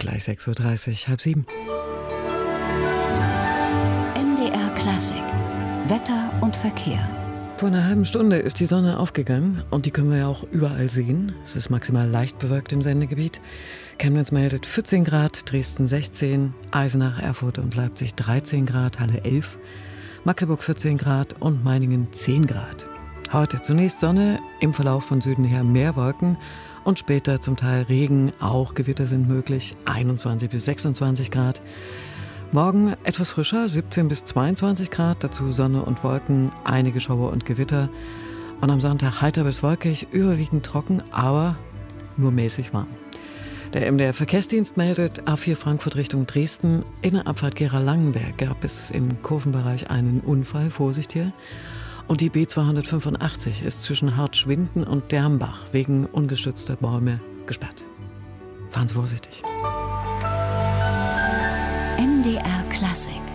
gleich 6:30 Uhr, halb sieben. MDR Klassik. Wetter und Verkehr. Vor einer halben Stunde ist die Sonne aufgegangen und die können wir ja auch überall sehen. Es ist maximal leicht bewölkt im Sendegebiet. Chemnitz meldet 14 Grad, Dresden 16, Eisenach, Erfurt und Leipzig 13 Grad, Halle 11, Magdeburg 14 Grad und Meiningen 10 Grad. Heute zunächst Sonne, im Verlauf von Süden her mehr Wolken und später zum Teil Regen, auch Gewitter sind möglich, 21 bis 26 Grad. Morgen etwas frischer, 17 bis 22 Grad, dazu Sonne und Wolken, einige Schauer und Gewitter. Und am Sonntag heiter bis wolkig, überwiegend trocken, aber nur mäßig warm. Der MDR Verkehrsdienst meldet, A4 Frankfurt Richtung Dresden, in der Abfahrt Gera-Langenberg gab es im Kurvenbereich einen Unfall, Vorsicht hier. Und die B285 ist zwischen Hartschwinden und Dermbach wegen ungestützter Bäume gesperrt. Fahren Sie vorsichtig. MDR Klassik.